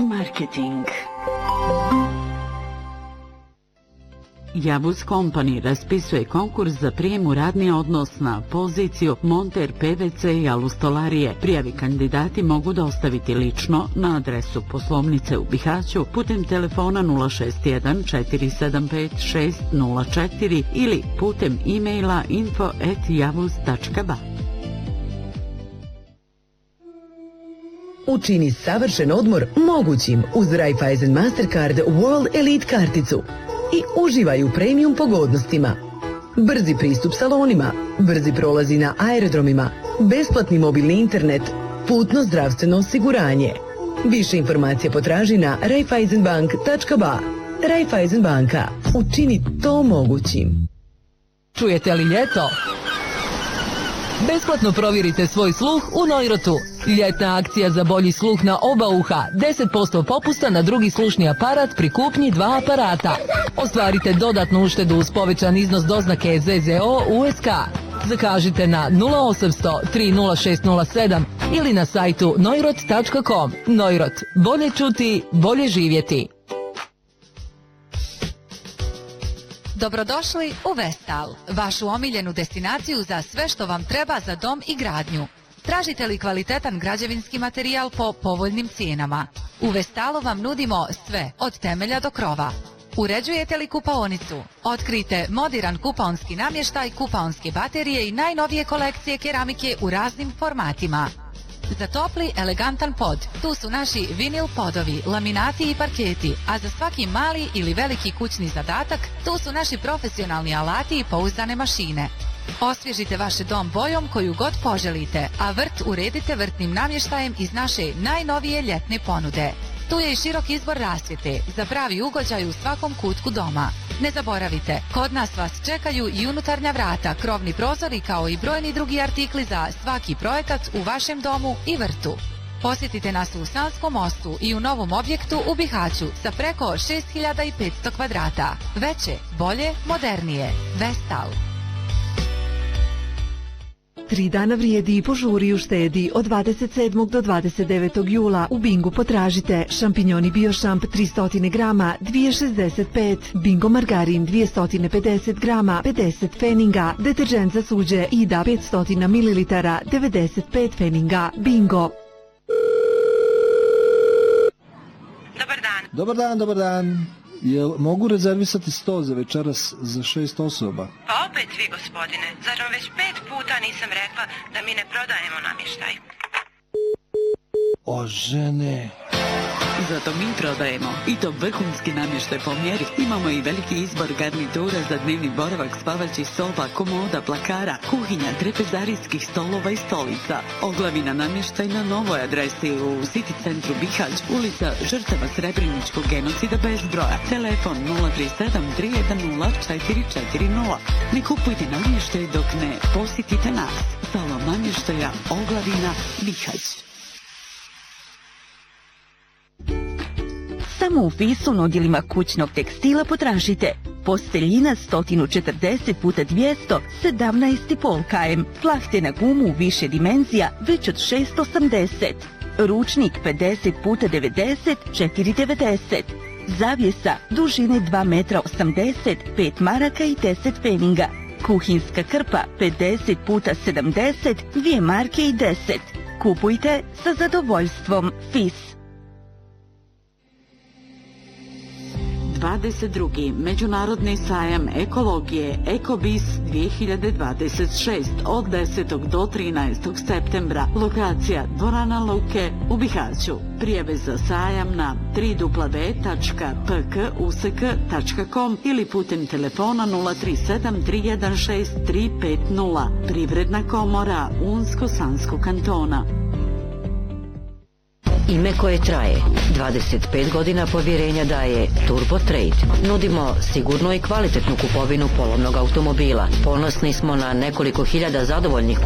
Marketing. Javuz Company raspisuje konkurs za prijem u radni odnos na poziciju monter PVC i alustolarije. Prijavi kandidati mogu dostaviti lično na adresu poslovnice u Bihaću putem telefona 061 475 604 ili putem e-maila info@javuz.ba. Učini savršen odmor mogućim uz Raiffeisen Mastercard World Elite karticu i uživaj u premium pogodnostima. Brzi pristup salonima, brzi prolazi na aerodromima, besplatni mobilni internet, putno zdravstveno osiguranje. Više informacija potraži na raiffeisenbank.ba. Raiffeisen banka. Učini to mogućim. Čujete li ljeto? Besplatno provjerite svoj sluh u Neurotu. Ljetna akcija za bolji sluh na oba uha. 10% popusta na drugi slušni aparat pri kupnji 2 aparata. Ostvarite dodatnu uštedu uz povećan iznos doznake ZZO USK. Zakažite na 0800 30607 ili na sajtu neurot.com. Neurot. Bolje čuti, bolje živjeti. Dobrodošli u Vestal, vašu omiljenu destinaciju za sve što vam treba za dom i gradnju. Tražite li kvalitetan građevinski materijal po povoljnim cijenama? U Vestalu vam nudimo sve, od temelja do krova. Uređujete li kupaonicu? Otkrijte moderan kupaonski namještaj, kupaonske baterije i najnovije kolekcije keramike u raznim formatima. Za topli, elegantan pod, tu su naši vinil podovi, laminati i parketi, a za svaki mali ili veliki kućni zadatak, tu su naši profesionalni alati i pouzdane mašine. Osvježite vaš dom bojom koju god poželite, a vrt uredite vrtnim namještajem iz naše najnovije ljetne ponude. Tu je i širok izbor rasvjete, za pravi ugođaj u svakom kutku doma. Ne zaboravite, kod nas vas čekaju i unutarnja vrata, krovni prozori kao i brojni drugi artikli za svaki projekat u vašem domu i vrtu. Posjetite nas u Sanskom mostu i u novom objektu u Bihaću sa preko 6500 kvadrata. Veće, bolje, modernije. Vestal. 3 dana vrijedi i požuri u štedi od 27. do 29. jula. U Bingu potražite šampinjoni Biošamp 300 grama 2,65, Bingo margarin 250 grama 50 feninga, deterđent za suđe Ida 500 ml 95 feninga. Bingo. Dobar dan. Jel mogu rezervisati sto za večeras za 6 osoba? Pa opet vi, gospodine. Zar vam već 5 puta nisam rekla da mi ne prodajemo namještaj? O žene... Zato mi prodajemo i to vrhunski namještaj po mjeri. Imamo i veliki izbor garnitura za dnevni boravak, spavaćih soba, komoda, plakara, kuhinja, trepezarijskih stolova i stolica. Oglavina namještaj na novoj adresi u City centru Bihać, ulica žrtava Srebreničkog genocida bez broja. Telefon 037 310 440. Ne kupujte namještaj dok ne posjetite nas. Salon namještaja Oglavina Bihać. Samo u Fisu na odjelima kućnog tekstila potražite posteljina 140 x 200 17,5 km, plahte na gumu više dimenzija već od 680, ručnik 50 x 90 4,90, zavjesa dužine 2,80 metra 5 maraka i 10 feninga, kuhinska krpa 50 x 70 2 marke i 10. Kupujte sa zadovoljstvom. Fis. 22. Međunarodni sajam ekologije Ekobis 2026 od 10. do 13. septembra. Lokacija Dvorana Luke u Bihaću. Prijave za sajam na www.pkusek.com ili putem telefona 037 316 350. Privredna komora Unsko-Sanskog kantona. Ime koje traje. 25 godina povjerenja daje Turbo Trade. Nudimo sigurnu i kvalitetnu kupovinu polovnog automobila. Ponosni smo na nekoliko hiljada zadovoljnih